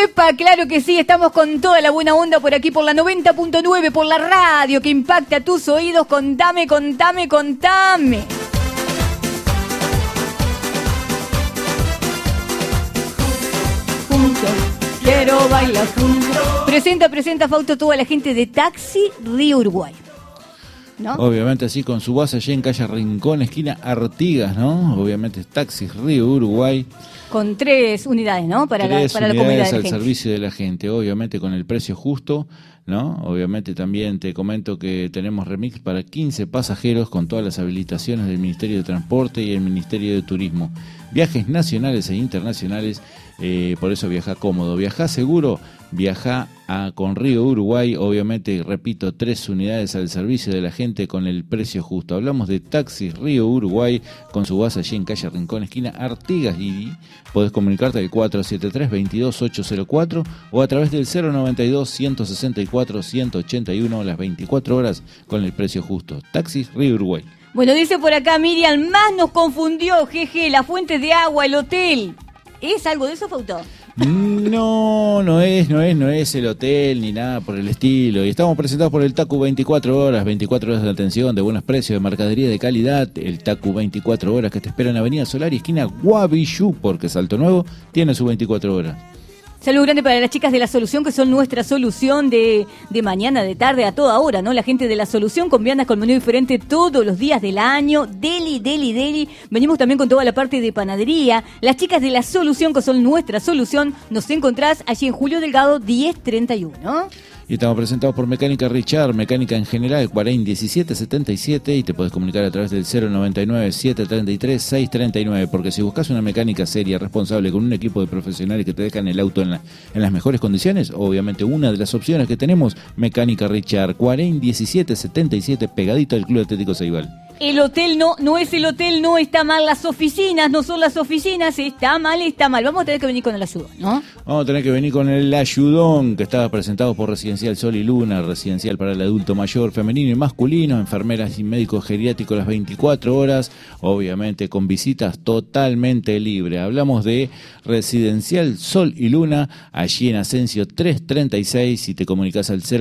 Epa, claro que sí, estamos con toda la buena onda por aquí, por la 90.9, por la radio que impacta tus oídos. Contame. Juntos, quiero bailar juntos. Presenta, Fausto, toda la gente de Taxi Río Uruguay, ¿no? Obviamente así con su base allí en calle Rincón, esquina Artigas, ¿no? Obviamente Taxi Río Uruguay. Con 3 unidades, ¿no? Para la comunidad de unidades al gente. servicio de la gente, obviamente con el precio justo, ¿no? Obviamente también te comento que tenemos remix para 15 pasajeros con todas las habilitaciones del Ministerio de Transporte y el Ministerio de Turismo. Viajes nacionales e internacionales, por eso viaja cómodo, viaja seguro, viaja con Río Uruguay, obviamente, repito, 3 unidades al servicio de la gente con el precio justo. Hablamos de Taxi Río Uruguay con su base allí en calle Rincón, esquina Artigas, y podés comunicarte al 473-22804 o a través del 092-164-181 las 24 horas con el precio justo. Taxi Río Uruguay. Bueno, dice por acá Miriam, más nos confundió, jeje, la fuente de agua, el hotel. ¿Es algo de eso, Fausto? No es el hotel ni nada por el estilo. Y estamos presentados por el TACU 24 horas de atención, de buenos precios, de mercadería de calidad. El TACU 24 horas que te espera en Avenida Solar y esquina Guavillú, porque Salto Nuevo tiene su 24 horas. Saludo grande para las chicas de La Solución, que son nuestra solución de mañana, de tarde, a toda hora, ¿no? La gente de La Solución con viandas con menú diferente todos los días del año. Deli. Venimos también con toda la parte de panadería. Las chicas de La Solución, que son nuestra solución, nos encontrás allí en Julio Delgado 1031, ¿no? Y estamos presentados por Mecánica Richard, mecánica en general, Cuarain 1777, y te podés comunicar a través del 099-733-639, porque si buscas una mecánica seria, responsable, con un equipo de profesionales que te dejan el auto en las mejores condiciones, obviamente una de las opciones que tenemos, Mecánica Richard, Cuarain 1777, pegadito al Club Atlético Ceibal. El hotel no es el hotel, no está mal. Las oficinas no son las oficinas, está mal. Vamos a tener que venir con el ayudón, ¿no? Vamos a tener que venir con el ayudón, que estaba presentado por Residencial Sol y Luna, residencial para el adulto mayor, femenino y masculino, enfermeras y médicos geriátricos las 24 horas, obviamente con visitas totalmente libres. Hablamos de Residencial Sol y Luna, allí en Asensio 336, si te comunicas al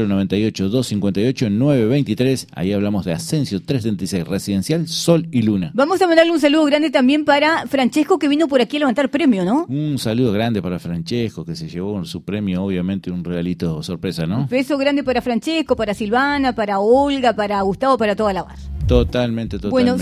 098-258-923, ahí hablamos de Asensio 336, Residencial Sol y Luna. Vamos a mandarle un saludo grande también para Francesco, que vino por aquí a levantar premio, ¿no? Un saludo grande para Francesco, que se llevó su premio, obviamente un regalito sorpresa, ¿no? Un beso grande para Francesco, para Silvana, para Olga, para Gustavo, para toda la base. Totalmente. Bueno,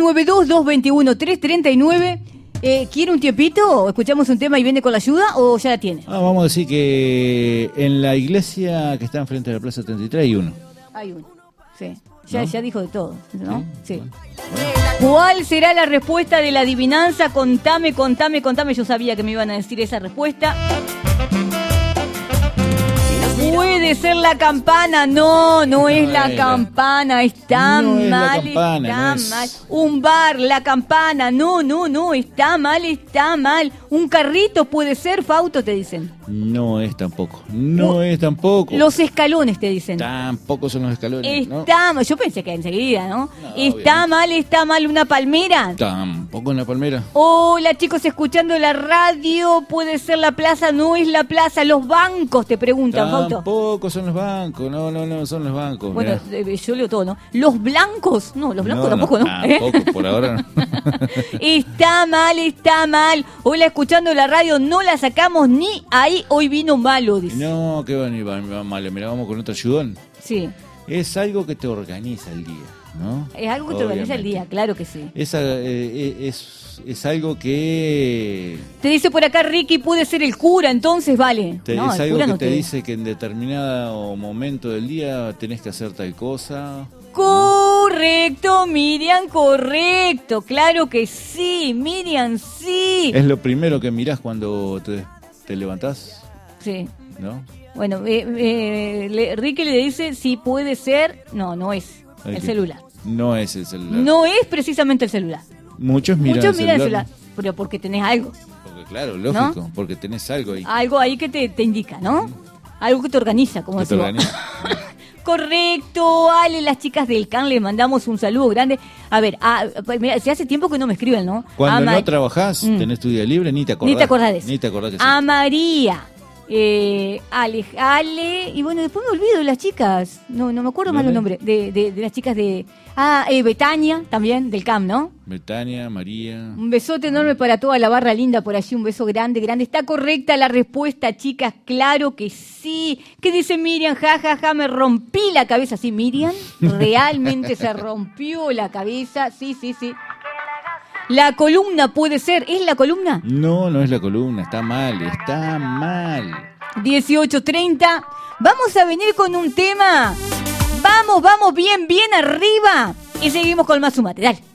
092-221-339. ¿Quiere un tiempito? ¿Escuchamos un tema y viene con la ayuda o ya la tiene? Vamos a decir que en la iglesia que está enfrente de la Plaza 33 hay uno. Hay uno, sí. Ya dijo de todo, ¿no? Sí. Bueno. ¿Cuál será la respuesta de la adivinanza? Contame. Yo sabía que me iban a decir esa respuesta. Puede ser la campana. No es la campana. Está mal. Un bar, la campana. No. Está mal. Un carrito puede ser, Fausto, te dicen. No es tampoco. Los escalones, te dicen. Tampoco son los escalones. Está mal. Yo pensé que enseguida, ¿no? Está mal una palmera. Tampoco una palmera. Hola, chicos, escuchando la radio. Puede ser la plaza. No es la plaza. Los bancos, te preguntan, Fausto. Tampoco son los bancos. No son los bancos. Bueno, yo leo todo, ¿no? Los blancos. No, los blancos tampoco, ¿no? Tampoco, por ahora no. Está mal. Hola, escuchando la radio. No la sacamos ni ahí. Hoy vino malo, dice. No, que va malo. Mira, vamos con otro ayudón. Sí. Es algo que te organiza el día, ¿no? Es algo que te organiza el día, claro que sí. Es algo que... Te dice por acá Ricky, puede ser el cura, entonces vale. Es algo que te dice que en determinado momento del día tenés que hacer tal cosa. Correcto, Miriam, correcto. Claro que sí, Miriam, sí. Es lo primero que mirás cuando te levantás. Sí. ¿No? Bueno, Ricky le dice si puede ser... No es el celular. No es el celular. No es precisamente el celular. Muchos miran el celular. Pero porque tenés algo. Porque claro, lógico, ¿no? Porque tenés algo ahí. Algo ahí que te indica, ¿no? Algo que te organiza, como decimos. Correcto, Ale, las chicas del CAN, les mandamos un saludo grande. A ver, mira, si hace tiempo que no me escriben, ¿no? Cuando no trabajás, tenés tu día libre, ni te acordás. Ni te acordás de eso. Ni te acordás de eso. A María, Ale, y bueno, después me olvido de las chicas. No me acuerdo más el nombre. De las chicas de... Betania, también, del CAM, ¿no? Betania, María. Un besote enorme para toda la barra linda por allí, un beso grande, grande. ¿Está correcta la respuesta, chicas? Claro que sí. ¿Qué dice Miriam? Ja, me rompí la cabeza. ¿Sí, Miriam? Realmente se rompió la cabeza. Sí. La columna puede ser. ¿Es la columna? No es la columna. Está mal. 18:30. Vamos a venir con un tema. Vamos, bien arriba. Y seguimos con más Sumate. Dale.